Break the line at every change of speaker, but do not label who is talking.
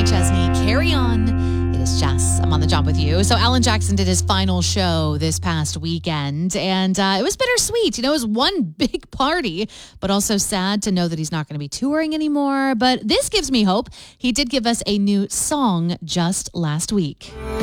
Kenny Chesney, Carry On. It is Jess. I'm on the job with you. So Alan Jackson did his final show this past weekend, and it was bittersweet. It was one big party, but also sad to know that he's not going to be touring anymore. But this gives me hope. He did give us a new song just last week.